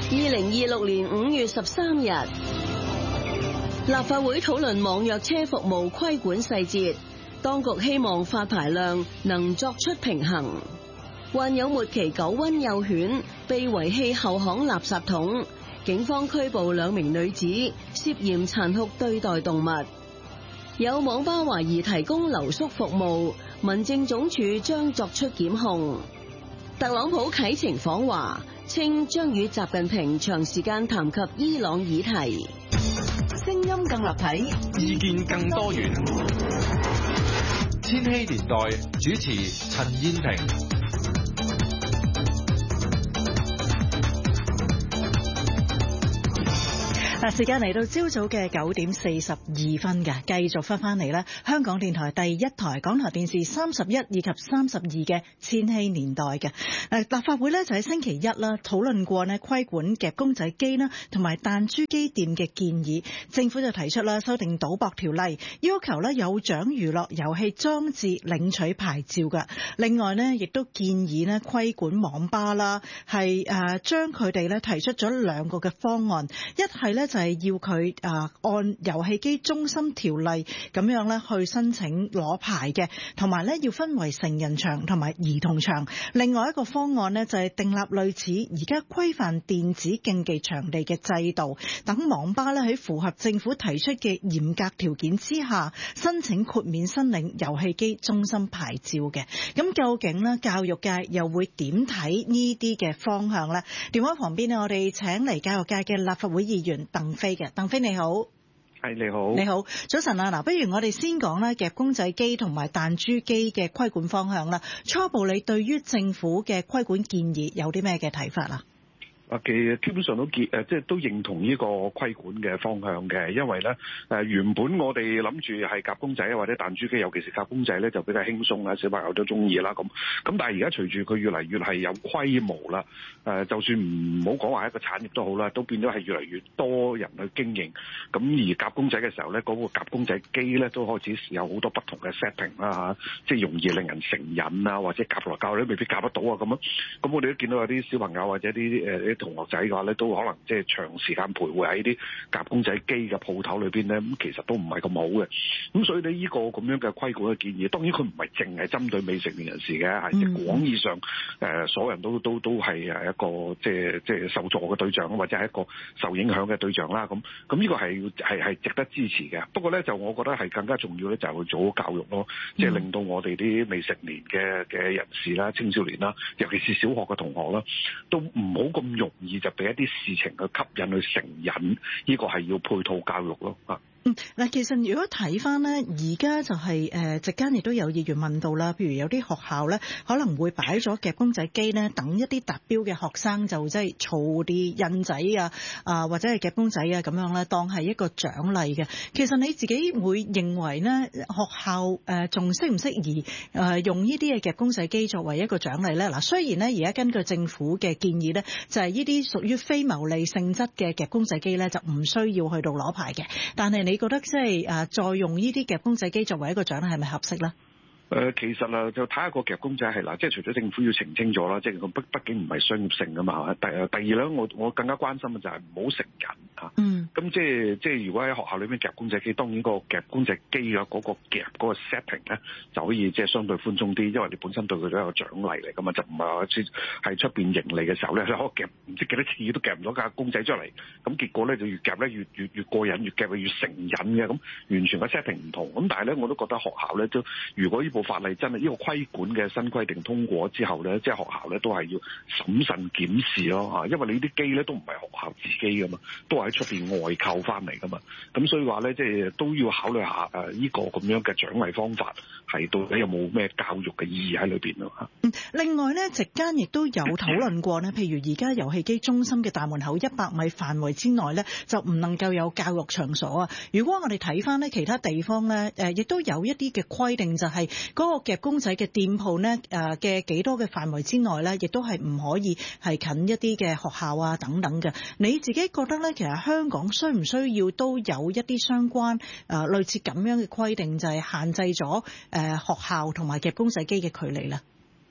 2026年5月13日，立法會討論網約車服務規管細節，當局希望發牌量能作出平衡。患有末期狗瘟幼犬被遺棄後巷垃圾桶，警方拘捕2名女子涉嫌殘酷對待動物。有網吧懷疑提供留宿服務，民政總署將作出檢控。特朗普啟程訪華，稱將與習近平長時間談及伊朗議題。聲音更立體， 意見更多元。千禧年代主持陳燕萍。 時間嚟到朝早嘅9點42分嘅，繼續翻嚟咧。香港電台第一台、港台電視31以及32嘅千禧年代嘅。立法會咧就喺星期一啦討論過咧規管夾公仔機啦同埋彈珠機店嘅建議。政府就提出啦修訂賭博條例，要求咧有獎娛樂遊戲裝置領取牌照嘅。另外咧亦都建議咧規管網吧啦，係將佢哋咧提出咗2個嘅方案，一係咧就係要佢按遊戲機中心條例咁樣咧去申請攞牌嘅，同埋咧要分為成人場同埋兒童場。另外一個方案呢，就係訂立類似而家規範電子競技場地嘅制度，等網吧咧喺符合政府提出嘅嚴格條件之下，申請豁免申領遊戲機中心牌照嘅。咁究竟呢教育界又會點睇呢啲嘅方向呢？電話旁邊呢，我哋請嚟教育界嘅立法會議員鄧飛嘅。鄧飛你好。 係你好， 你好，早晨啊！嗱，不如我哋先講咧夾公仔機同埋彈珠機嘅規管方向啦。初步你對於政府嘅規管建議有啲咩嘅睇法啊？ 其實基本上都即係都認同呢個規管嘅方向嘅，因為咧原本我哋諗住係夾公仔或者彈珠機，尤其是夾公仔咧就比較輕鬆啦，小朋友都中意啦咁。咁但係而家隨住佢越嚟越係有規模啦，就算唔好講話一個產業都好啦，都變咗係越嚟越多人去經營。咁而夾公仔嘅時候咧，嗰個夾公仔機咧都開始有好多不同嘅 setting 啦嚇，即係容易令人成癮啊，或者夾來夾去都未必夾得到啊咁樣。咁我哋都見到有啲小朋友或者啲同學仔嘅話咧，都可能即係長時間徘徊喺啲夾公仔機嘅鋪頭裏邊咧，咁其實都唔係咁好嘅。咁所以呢，呢個咁樣嘅規管嘅建議，當然佢唔係淨係針對未成年人士嘅，係即係廣義上所有人都係一個即係受助嘅對象，或者係一個受影響嘅對象啦。咁呢個係值得支持嘅。不過咧，就我覺得係更加重要咧，就係去做好教育咯，即係令到我哋啲未成年嘅人士啦、青少年啦，尤其是小學嘅同學啦，都唔好咁容易就俾一啲事情去吸引去成癮，呢個係要配套教育咯啊。 嗱，其實如果睇翻呢，而家就係席間亦都有議員問到啦，譬如有啲學校咧可能會擺咗夾公仔機呢，等一啲達標嘅學生就即係儲啲印仔啊，或者係夾公仔啊咁樣咧，當係一個獎勵嘅。其實你自己會認為呢，學校仲適唔適宜用呢啲嘅夾公仔機作為一個獎勵咧？嗱，雖然呢，而家根據政府嘅建議咧，就係呢啲屬於非牟利性質嘅夾公仔機咧，就唔需要去到攞牌嘅，但係你覺得即係再用呢啲夾公仔機作為一個獎勵係咪合適咧？ 其實就睇下個夾公仔係嗱，即係除咗政府要澄清咗啦，即係佢畢竟唔係商業性噶嘛。第二咧，我更加關心嘅就係唔好成癮嚇。咁即係如果喺學校裏面夾公仔機，當然個夾公仔機嘅嗰個夾嗰個 setting 咧就可以即係相對寬鬆啲，因為你本身對佢都係一個獎勵嚟噶嘛，就唔係話係出邊盈利嘅時候咧，你可以夾唔知幾多次都夾唔到架公仔出嚟，咁結果咧就越夾咧越過癮，越夾越成癮嘅，咁完全個 setting 唔同。咁但係咧，我都覺得學校咧都如果呢部法例真係呢個規管嘅新規定通過之後咧，即係學校咧都係要審慎檢視咯嚇，因為你啲機咧都唔係學校自己噶嘛，都係喺出邊外購翻嚟噶嘛，咁所以話咧即係都要考慮下呢個咁樣嘅獎勵方法係到底有冇咩教育嘅意義喺裏邊咯嚇。 另外咧，席間亦都有討論過呢，譬如而家遊戲機中心嘅大門口100米範圍之內咧，就唔能夠有教育場所啊。如果我哋睇翻呢其他地方咧，亦都有一啲嘅規定，就係嗰個夾公仔嘅店鋪呢嘅幾多嘅範圍之內咧，亦都係唔可以係近一啲嘅學校啊等等嘅。你自己覺得咧，其實香港需唔需要都有一啲相關類似咁樣嘅規定，就係限制咗學校同埋夾公仔機嘅距離咧？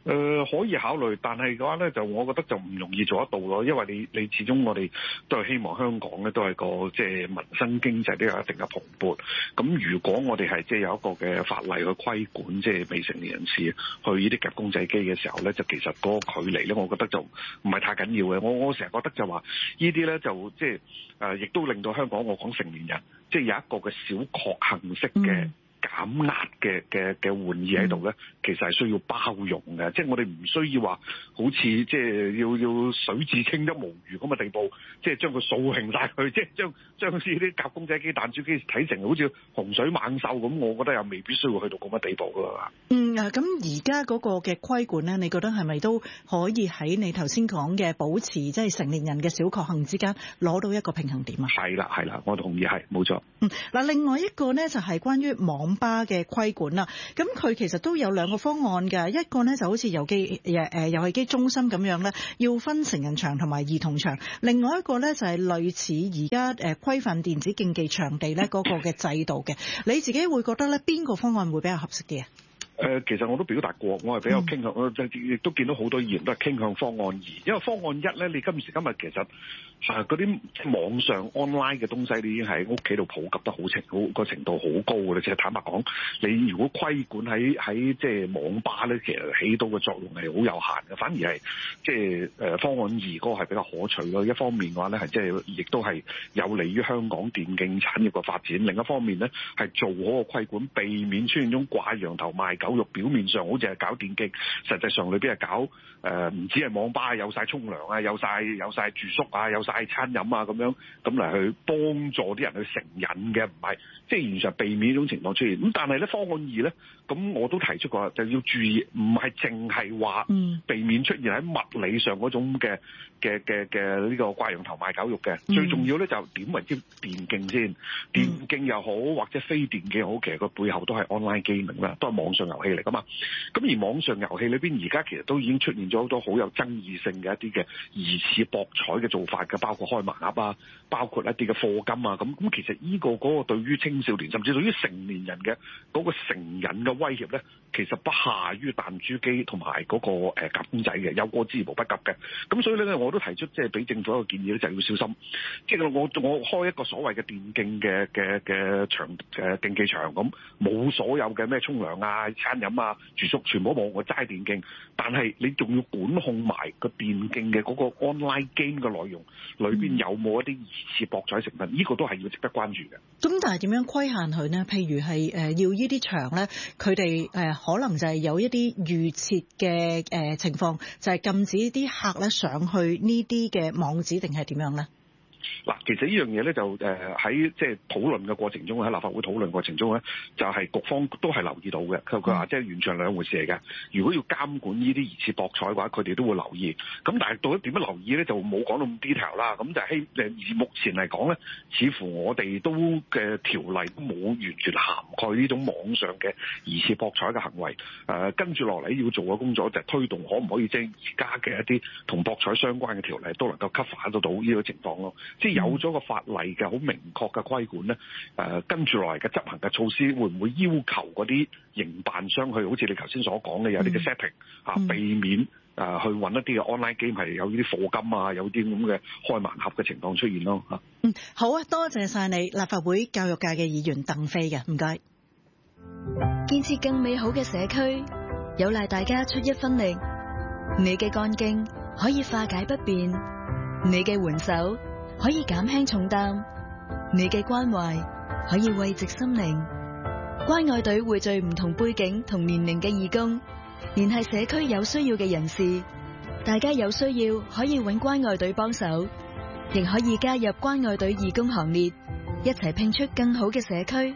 可以考慮，但係嘅話咧，就我覺得就唔容易做得到咯，因為你始終我哋都係希望香港咧都係個即係民生經濟都有一定嘅蓬勃。咁如果我哋係即係有一個嘅法例去規管即係未成年人士去呢啲夾公仔機嘅時候咧，就其實嗰個距離咧，我覺得就唔係太緊要嘅。我成日覺得就話呢啲咧就即係亦都令到香港我講成年人即係有一個嘅小確幸式嘅減壓嘅玩意喺度咧，其實係需要包容嘅，即係我哋唔需要話好似即係要水至清得無魚咁嘅地步，即係將佢掃興晒佢，即係將好似啲夾公仔機、彈珠機睇成好似洪水猛獸咁，我覺得又未必需要去到咁嘅地步㗎嘛。 咁而家嗰個嘅規管咧，你覺得係咪都可以喺你頭先講嘅保持即係成年人嘅小確幸之間攞到一個平衡點啊？ 係啦，我同意係冇錯。 另外一個咧就係關於網吧嘅規管啦。咁佢其實都有兩個方案㗎，一個咧就好似遊戲機中心咁樣咧，要分成人場同埋兒童場；另外一個咧就係類似而家規範電子競技場地咧嗰個嘅制度嘅。你自己會覺得咧邊個方案會比較合適啲啊？ 其實我都表達過，我係比較傾向，我亦都見到好多議員都係傾向方案2，因為方案1咧，你今時今日其實嗰啲網上 online 嘅東西，你已經喺屋企度普及得好個程度好高嘅啦。即係坦白講，你如果規管喺即係網吧咧，其實起到嘅作用係好有限嘅，反而係即係方案2嗰個係比較可取咯。一方面嘅話咧，係即係亦都係有利於香港電競產業嘅發展；另一方面咧，係做好個規管，避免出現種掛羊頭賣狗肉，表面上好似係搞電競，實際上裏邊係搞唔止係網吧，有晒沖涼啊，有晒住宿啊，有晒餐飲啊咁樣，咁嚟去幫助啲人去成癮嘅，唔係即係完全避免呢種情況出現。咁但係咧方案2咧，咁我都提出過，就要注意，唔係淨係話避免出現喺物理上嗰種嘅呢個掛羊頭賣狗肉嘅，最重要咧就點為之電競先？電競又好或者非電競又好，其實個背後都係 online gaming 啦，都係網上遊戲嚟噶嘛。咁而網上遊戲裏邊而家其實都已經出現咗好多好有爭議性嘅一啲嘅疑似博彩嘅做法嘅，包括開盲盒啊，包括一啲嘅課金啊，咁其實呢個嗰個對於青少年甚至對於成年人嘅嗰個成癮嘅威脅咧，其實不下於彈珠機同埋嗰個夾公仔嘅，有過之而無不及嘅。咁所以咧，我都提出即係俾政府一個建議咧，就係要小心。即係我開一個所謂嘅電競嘅場競技場咁，冇所有嘅咩沖涼啊、餐飲啊、住宿，全部冇，我齋電競。但係你仲要管控埋個電競嘅嗰個 online game 嘅內容，裏邊有冇一啲疑似博彩成分？呢個都係要值得關注嘅。咁但係點樣規限佢呢？譬如係要呢啲場咧，佢哋可能就係有一啲預設嘅情況，就係禁止啲客咧上去呢啲嘅網址，定係點樣咧？ 嗱，其實呢樣嘢咧就喺即係討論嘅過程中，喺立法會討論過程中咧，就係局方都係留意到嘅。佢話即係完全兩回事嚟嘅。如果要監管呢啲疑似博彩嘅話，佢哋都會留意。咁但係到底點樣留意咧，就冇講到咁 detail 啦。咁就係而目前嚟講咧，似乎我哋都嘅條例都冇完全涵蓋呢種網上嘅疑似博彩嘅行為。跟住落嚟要做嘅工作就係推動可唔可以即係而家嘅一啲同博彩相關嘅條例都能夠 cover 得到呢個情況咯。即係有咗個法例嘅好明確嘅規管咧，跟住落嚟嘅執行嘅措施會唔會要求嗰啲營辦商去，好似你頭先所講嘅有啲嘅 setting 避免去揾一啲嘅 online game 係有呢啲課金啊，有啲咁嘅開盲盒嘅情況出現咯嚇。 好啊，多謝晒你，立法會教育界嘅議員鄧飛嘅，唔該。 建設更美好嘅社區，有賴大家出一分力。你嘅幹勁可以化解不便，你嘅援手可以減輕重擔，你嘅關懷可以慰藉心靈。關愛隊匯聚唔同背景同年齡嘅義工，聯繫社區有需要嘅人士。大家有需要可以揾關愛隊幫手，亦可以加入關愛隊義工行列，一齊拼出更好嘅社區。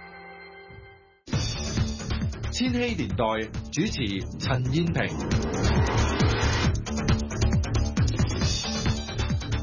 千禧年代主持陳燕萍。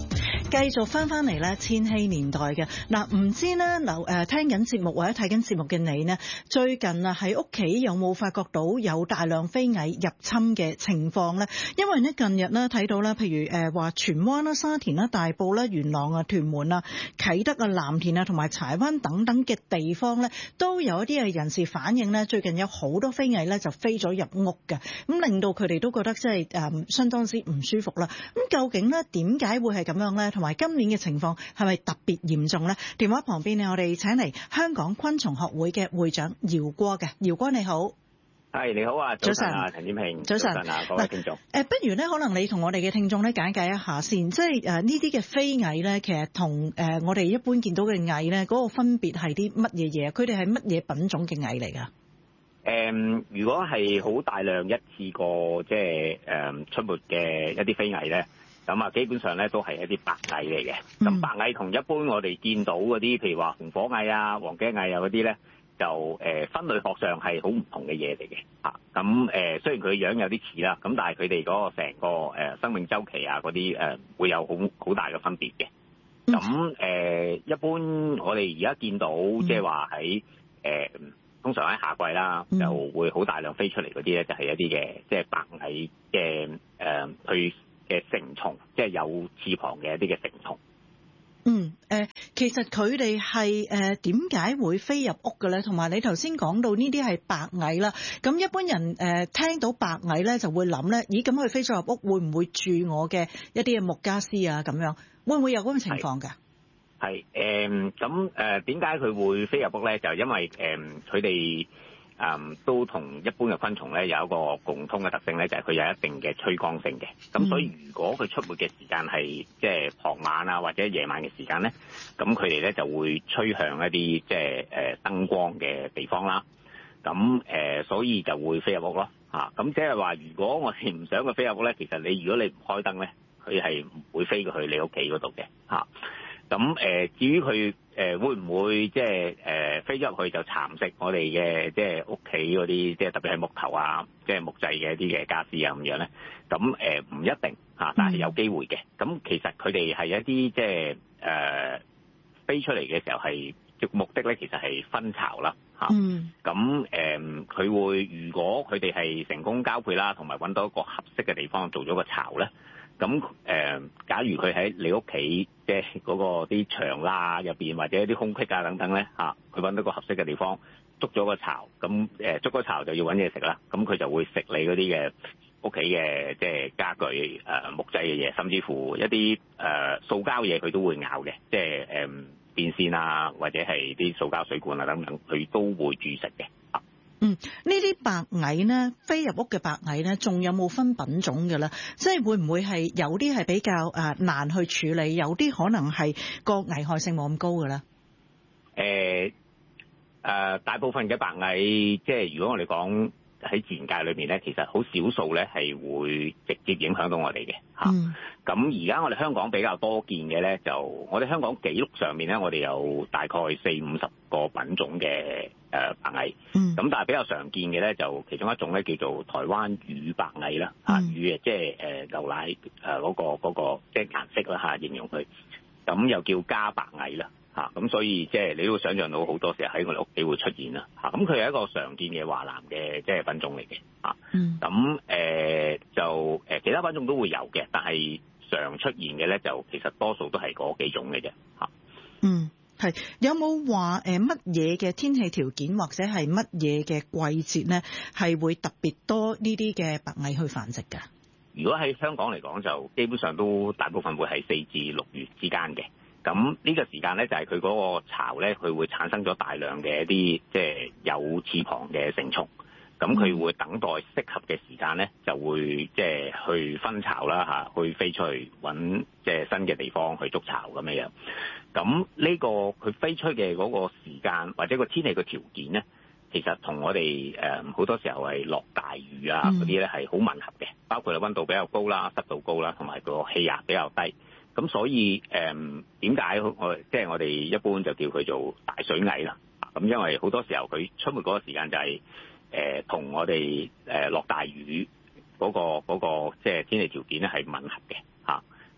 繼續翻嚟咧千禧年代嘅嗱，唔知咧聽緊節目或者睇緊節目嘅你呢，最近啊喺屋企有冇發覺到有大量飛蟻入侵嘅情況呢？因為呢，近日呢睇到啦，譬如話荃灣啦、沙田啦、大埔啦、元朗啊、屯門啊、啟德啊、藍田啊同埋柴灣等等嘅地方呢，都有一啲嘅人士反映呢，最近有好多飛蟻呢就飛咗入屋嘅，咁令到佢哋都覺得即係相當之唔舒服啦。咁究竟呢點解會係咁樣呢？同埋今年嘅情況係咪特別嚴重呢？電話旁邊呢，我哋請嚟香港昆蟲學會嘅會長姚國嘅，姚國你好。 係你好啊，早晨啊，陳展平， 早晨啊，各位聽眾。 不如呢，可能你同我哋嘅聽眾咧簡介一下先，即係呢啲嘅飛蟻咧，其實同我哋一般見到嘅蟻咧，嗰個分別係啲乜嘢嘢？佢哋係乜嘢品種嘅蟻嚟㗎？ 如果係好大量一次過即係出沒嘅一啲飛蟻咧，咁啊基本上咧都係一啲白蟻嚟嘅。咁白蟻同一般我哋見到嗰啲，譬如話紅火蟻啊、黃頸蟻啊嗰啲咧，就分類學上係好唔同嘅嘢嚟嘅嚇。咁雖然佢樣有啲似啦，咁但係佢哋嗰個成個生命週期啊嗰啲會有好大嘅分別嘅。咁一般我哋而家見到即係話喺通常喺夏季啦，就會好大量飛出嚟嗰啲咧，就係一啲嘅即係白蟻嘅佢嘅成蟲，即係有翅膀嘅一啲嘅成蟲。 其實佢哋係點解會飛入屋嘅咧？同埋你頭先講到呢啲係白蟻啦，咁一般人聽到白蟻咧就會諗咧，咦咁佢飛咗入屋會唔會住我嘅一啲嘅木家私啊？咁樣會唔會有咁嘅情況㗎？係點解佢會飛入屋咧？就因為佢哋都同一般嘅昆蟲咧有一個共通嘅特性咧，就係佢有一定嘅趨光性嘅。咁所以如果佢出沒嘅時間係即係傍晚啊或者夜晚嘅時間咧，咁佢哋咧就會趨向一啲即係燈光嘅地方啦。咁所以就會飛入屋咯嚇。咁即係話，如果我哋唔想佢飛入屋咧，其實如果你唔開燈咧，佢係唔會飛過去你屋企嗰度嘅嚇。咁至於佢會唔會即係飛咗入去就蠶食我哋嘅即係屋企嗰啲即係特別係木頭啊，即係木製嘅一啲嘅傢俬啊咁樣咧？咁唔一定嚇，但係有機會嘅。咁其實佢哋係一啲即係飛出嚟嘅時候係目的咧，其實係分巢啦嚇。咁佢會如果佢哋係成功交配啦，同埋揾到一個合適嘅地方做咗個巢咧。咁假如佢喺你屋企即係嗰個啲牆罅入邊或者啲空隙啊等等咧嚇，佢揾到個合適嘅地方築咗個巢，咁築個巢就要揾嘢食啦，咁佢就會食你嗰啲嘅屋企嘅即係家具木製嘅嘢，甚至乎一啲塑膠嘢佢都會咬嘅，即係電線啊或者係啲塑膠水管啊等等，佢都會煮食嘅。 呢啲白蟻呢，飛入屋嘅白蟻呢，仲有冇分品種嘅咧？即係會唔會係有啲係比較難去處理，有啲可能係個危害性冇咁高嘅咧？ 大部分嘅白蟻，即係如果我哋講喺自然界裏面咧，其實好少數咧係會直接影響到我哋嘅嚇。咁而家我哋香港比較多見嘅咧，就我哋香港記錄上面咧，我哋有大概40-50個品種嘅白蟻。咁但係比較常見嘅咧，就其中一種咧叫做台灣乳白蟻啦嚇，乳即係牛奶嗰個即係顏色啦嚇，形容佢。咁又叫家白蟻啦。咁所以即係你都會想象到好多時候喺我哋屋企會出現啦。咁佢係一個常見嘅華南嘅即係品種嚟嘅。咁就其他品種都會有嘅，但係常出現嘅咧就其實多數都係嗰幾種嘅啫。 係有冇話乜嘢嘅天氣條件或者係乜嘢嘅季節咧係會特別多呢啲嘅白蟻去繁殖㗎？ 如果喺香港嚟講，就基本上都大部分會係4至6月之間嘅。咁呢個時間咧就係佢嗰個巢咧，佢會產生咗大量嘅一啲即係有翅膀嘅成蟲。咁佢會等待適合嘅時間咧，就會即係去分巢啦嚇，去飛出去揾即係新嘅地方去築巢咁樣。咁呢個佢飛出嘅嗰個時間或者個天氣嘅條件咧，其實同我哋好多時候係落大雨啊嗰啲咧係好吻合嘅，包括係溫度比較高啦、濕度高啦，同埋個氣壓比較低。咁所以點解即係我哋一般就叫佢做大水蟻啦？咁因為好多時候佢出沒嗰個時間就係同我哋落大雨嗰個即係天氣條件咧係吻合嘅嚇。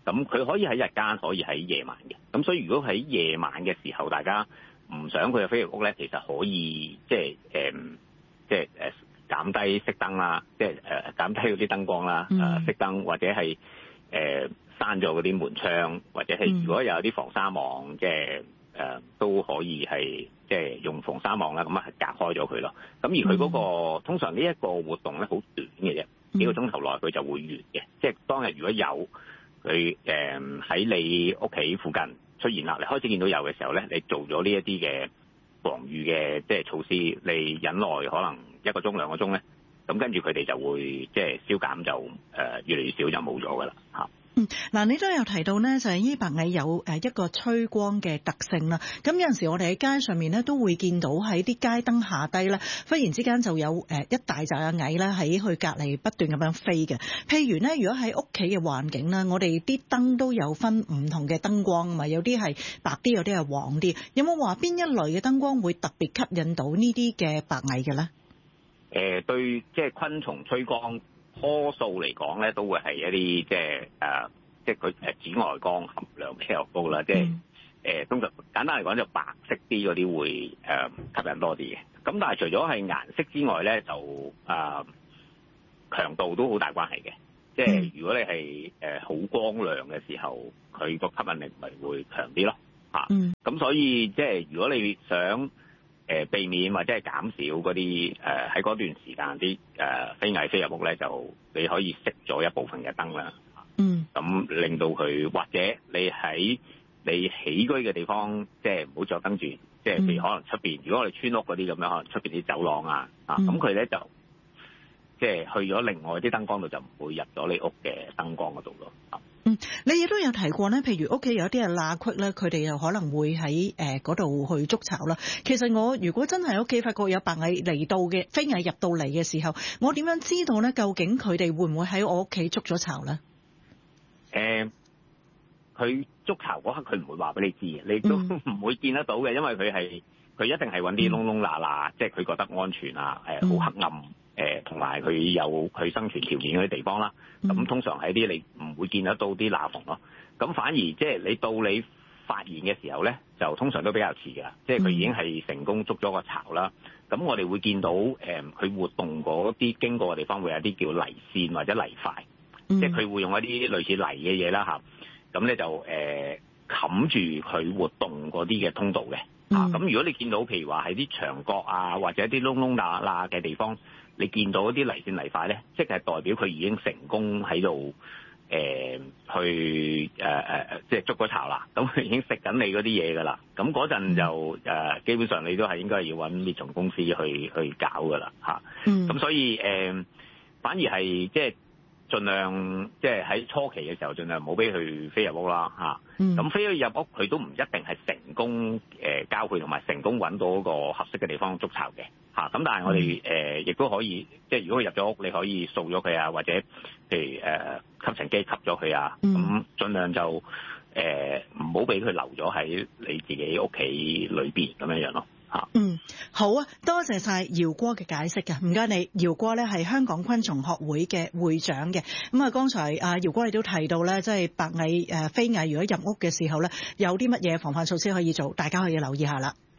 咁佢可以喺日間，可以喺夜晚嘅。咁所以如果喺夜晚嘅時候，大家唔想佢嘅飛入屋咧，其實可以減低熄燈啦，減低嗰啲燈光啦，熄燈或者係閂咗嗰啲門窗，或者係如果有啲防沙網，都可以係用防沙網啦，咁啊隔開咗佢咯。咁而佢嗰個通常呢一個活動咧好短嘅啫，幾個鐘頭內佢就會完嘅。即係當日如果有佢喺你屋企附近出現啦，你開始見到有嘅時候咧，你做咗呢一啲嘅防禦嘅措施，你忍耐可能1個鐘2個鐘咧，咁跟住佢哋就會消減，就越嚟越少，就冇咗噶啦嚇。 嗱，你都有提到呢，就係呢白蟻有一個趨光嘅特性啦。咁有陣時我哋喺街上面呢，都會見到喺啲街燈下低咧，忽然之間就有一大紮嘅蟻咧喺佢隔離不斷咁樣飛嘅。譬如呢，如果喺屋企嘅環境咧，我哋啲燈都有分唔同嘅燈光啊嘛，有啲係白啲，有啲係黃啲。有冇話邊一類嘅燈光會特別吸引到呢啲嘅白蟻嘅咧？ 對，昆蟲趨光多數嚟講咧，都會係一啲佢紫外光含量比較高啦，通常簡單嚟講就白色啲嗰啲會吸引多啲嘅。咁但係除咗係顏色之外咧，就強度都好大關係嘅。如果你係好光亮嘅時候，佢個吸引力咪會強啲咯嚇。咁所以如果你想避免或者係減少嗰啲喺嗰段時間啲飛蟻飛入屋咧，就你可以熄咗一部分嘅燈啦。咁令到佢，或者你喺你起居嘅地方，唔好着燈住，譬如可能出邊，如果我哋村屋嗰啲咁樣，可能出邊啲走廊咁佢咧就去咗另外啲燈光度，就唔會入咗你屋嘅燈光嗰度咯。 你亦都有提過咧，譬如屋企有啲係罅隙咧，佢哋又可能會喺嗰度去築巢啦。其實我如果真係屋企發覺有白蟻嚟到嘅飛蟻入到嚟嘅時候，我點樣知道咧？究竟佢哋會唔會喺我屋企築咗巢咧？ 佢築巢嗰刻佢唔會話俾你知嘅，你都唔會見得到嘅，因為佢一定係揾啲窿窿罅罅，佢覺得安全啊，好黑暗，同埋佢有佢生存條件嗰啲地方啦。咁通常喺啲你唔會見得到啲罅縫咯。咁反而你到你發現嘅時候咧，就通常都比較遲㗎，佢已經係成功築咗個巢啦。咁我哋會見到佢活動嗰啲經過嘅地方會有啲叫泥線或者泥塊。佢會用一啲類似泥嘅嘢啦嚇，咁咧就冚住佢活動嗰啲嘅通道嘅嚇。咁如果你見到譬如話喺啲牆角啊，或者啲窿窿罅罅嘅地方，你見到一啲泥線泥塊咧，即係代表佢已經成功喺度去築咗巢啦。咁佢已經食緊你嗰啲嘢㗎啦。咁嗰陣就基本上你都係應該要揾滅蟲公司去搞㗎啦嚇。咁所以反而係盡量喺初期嘅時候，盡量唔好俾佢飛入屋啦嚇。咁飛咗入屋，佢都唔一定係成功交配同埋成功揾到嗰個合適嘅地方築巢嘅嚇。咁但係我哋亦都可以，如果佢入咗屋，你可以掃咗佢啊，或者譬如吸塵機吸咗佢啊。咁盡量就唔好俾佢留咗喺你自己屋企裏邊咁樣咯。 好啊，多謝晒姚國嘅解釋㗎，唔該你。姚國咧係香港昆蟲學會嘅會長嘅。咁啊，剛才姚國你都提到咧，即係白蟻飛蟻如果入屋嘅時候咧，有啲乜嘢防範措施可以做，大家可以留意下啦。